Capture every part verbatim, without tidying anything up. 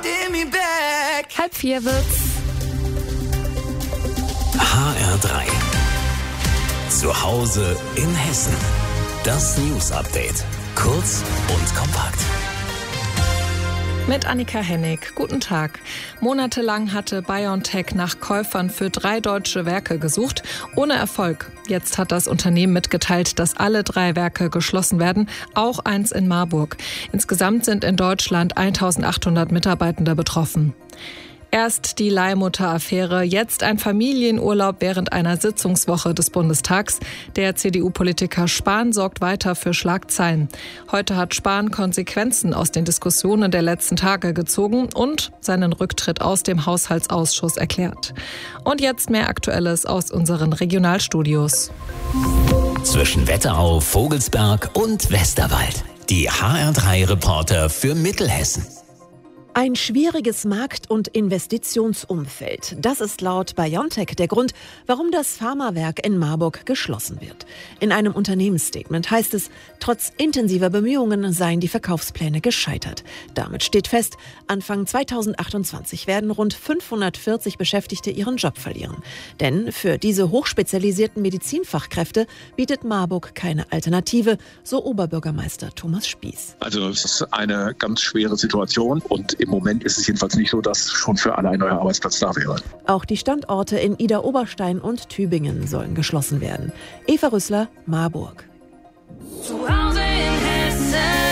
Halb vier wird's. H R drei. Zu Hause in Hessen. Das News Update. Kurz und kompakt. Mit Annika Hennig. Guten Tag. Monatelang hatte BioNTech nach Käufern für drei deutsche Werke gesucht, ohne Erfolg. Jetzt hat das Unternehmen mitgeteilt, dass alle drei Werke geschlossen werden, auch eins in Marburg. Insgesamt sind in Deutschland eintausendachthundert Mitarbeitende betroffen. Erst die Leihmutter-Affäre, jetzt ein Familienurlaub während einer Sitzungswoche des Bundestags. Der C D U-Politiker Spahn sorgt weiter für Schlagzeilen. Heute hat Spahn Konsequenzen aus den Diskussionen der letzten Tage gezogen und seinen Rücktritt aus dem Haushaltsausschuss erklärt. Und jetzt mehr Aktuelles aus unseren Regionalstudios. Zwischen Wetterau, Vogelsberg und Westerwald. Die H R drei Reporter für Mittelhessen. Ein schwieriges Markt- und Investitionsumfeld. Das ist laut BioNTech der Grund, warum das Pharmawerk in Marburg geschlossen wird. In einem Unternehmensstatement heißt es, trotz intensiver Bemühungen seien die Verkaufspläne gescheitert. Damit steht fest, Anfang zweitausendachtundzwanzig werden rund fünfhundertvierzig Beschäftigte ihren Job verlieren. Denn für diese hochspezialisierten Medizinfachkräfte bietet Marburg keine Alternative, so Oberbürgermeister Thomas Spieß. Also es ist eine ganz schwere Situation und im Moment ist es jedenfalls nicht so, dass schon für alle ein neuer Arbeitsplatz da wäre. Auch die Standorte in Idar-Oberstein und Tübingen sollen geschlossen werden. Eva Rüssler, Marburg. Zu Hause in Hessen.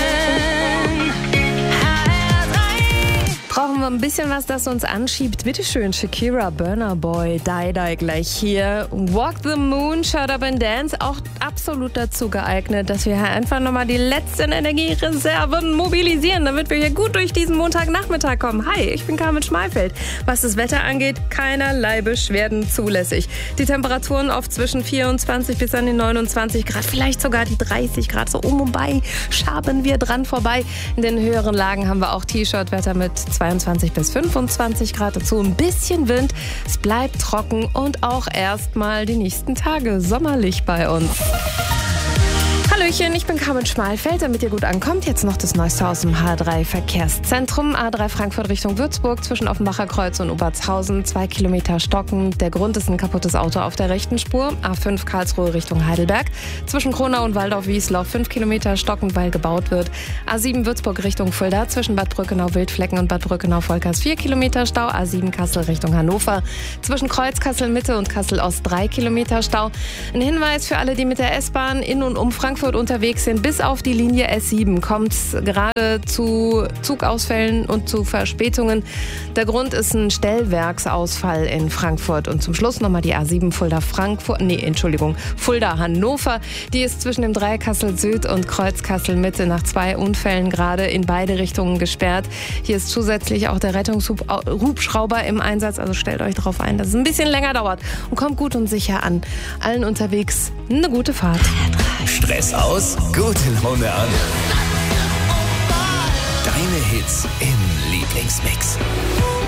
Brauchen wir ein bisschen was, das uns anschiebt. Bitteschön, Shakira, Burna Boy, Die Die gleich hier. Walk the Moon, Shut Up and Dance, auch absolut dazu geeignet, dass wir hier einfach nochmal die letzten Energiereserven mobilisieren, damit wir hier gut durch diesen Montagnachmittag kommen. Hi, ich bin Carmen Schmalfeld. Was das Wetter angeht, keinerlei Beschwerden zulässig. Die Temperaturen oft zwischen vierundzwanzig bis an die neunundzwanzig Grad, vielleicht sogar die dreißig Grad. So um und bei schaben wir dran vorbei. In den höheren Lagen haben wir auch T-Shirt-Wetter mit zweiundzwanzig bis fünfundzwanzig Grad, dazu ein bisschen Wind. Es bleibt trocken und auch erstmal die nächsten Tage sommerlich bei uns. Hallöchen, ich bin Carmen Schmalfeld, damit ihr gut ankommt. Jetzt noch das Neueste aus dem H drei Verkehrszentrum. A drei Frankfurt Richtung Würzburg zwischen Offenbacher Kreuz und Obertshausen. Zwei Kilometer stocken. Der Grund ist ein kaputtes Auto auf der rechten Spur. A fünf Karlsruhe Richtung Heidelberg. Zwischen Kronau und Waldorf-Wiesloch fünf Kilometer stocken, weil gebaut wird. A sieben Würzburg Richtung Fulda zwischen Bad Brückenau-Wildflecken und Bad Brückenau-Volkers vier Kilometer Stau. A sieben Kassel Richtung Hannover. Zwischen Kreuz Kassel-Mitte und Kassel-Ost drei Kilometer Stau. Ein Hinweis für alle, die mit der S-Bahn in und um Frankfurt unterwegs sind, bis auf die Linie S sieben kommt es gerade zu Zugausfällen und zu Verspätungen. Der Grund ist ein Stellwerksausfall in Frankfurt. Und zum Schluss nochmal die A sieben Fulda-Frankfurt, nee, Entschuldigung, Fulda-Hannover. Die ist zwischen dem Dreieck Kassel-Süd und Kreuz Kassel-Mitte nach zwei Unfällen gerade in beide Richtungen gesperrt. Hier ist zusätzlich auch der Rettungshubschrauber im Einsatz, also stellt euch darauf ein, dass es ein bisschen länger dauert und kommt gut und sicher an. Allen unterwegs eine gute Fahrt. Stress aus, gute Laune an. Deine Hits im Lieblingsmix.